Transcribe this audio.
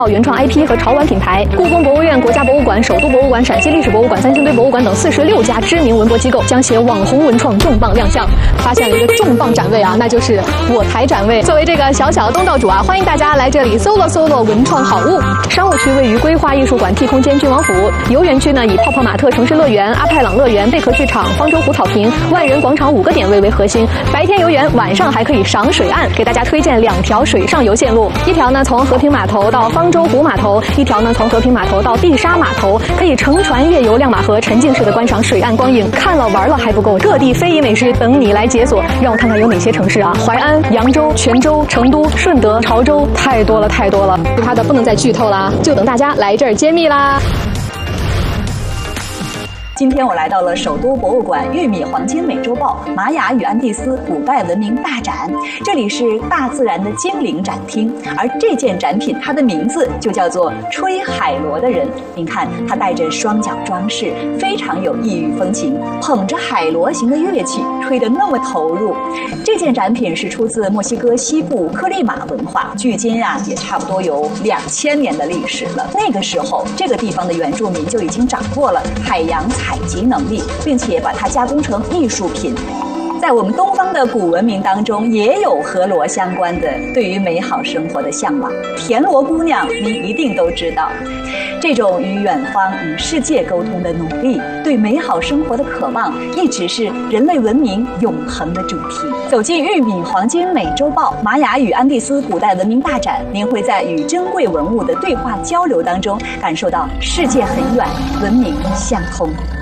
原创 IP 和潮玩品牌，故宫博物院、国家博物馆、首都博物馆、陕西历史博物馆、三星堆博物馆等46家知名文博机构将携网红文创重磅亮相。发现了一个重磅展位啊，那就是我台展位。作为这个小小的东道主啊，欢迎大家来这里搜罗文创好物。商务区位于规划艺术馆 T 空间君王府，游园区呢以泡泡玛特城市乐园、阿派朗乐园、贝壳剧场、方舟湖草坪、万人广场5个点位为核心，白天游园，晚上还可以赏水岸。给大家推荐2条水上游线路，一条呢从和平码头到方舟湖码头，一条呢从和平码头到碧沙码头，可以乘船夜游亮马河，沉浸式的观赏水岸光影。看了玩了还不够，各地非遗美食等你来解锁。让我看看有哪些城市啊？淮安、扬州、泉州、成都、顺德、潮州，太多了。其他的不能再剧透啦，就等大家来这儿揭秘啦。 今天我来到了首都博物馆玉米黄金美洲豹玛雅与安第斯古代文明大展，这里是大自然的精灵展厅，而这件展品它的名字就叫做吹海螺的人。您看，他带着双脚装饰，非常有异域风情，捧着海螺形的乐器，吹得那么投入。这件展品是出自墨西哥西部克利马文化，距今也差不多有2000年的历史了。那个时候，这个地方的原住民就已经掌握了海洋采集能力，并且把它加工成艺术品。在我们东方的古文明当中，也有和螺相关的对于美好生活的向往。田螺姑娘，您一定都知道，这种与远方、与世界沟通的努力，对美好生活的渴望，一直是人类文明永恒的主题。走进玉米黄金美洲豹玛雅与安第斯古代文明大展，您会在与珍贵文物的对话交流当中，感受到世界很远，文明相通。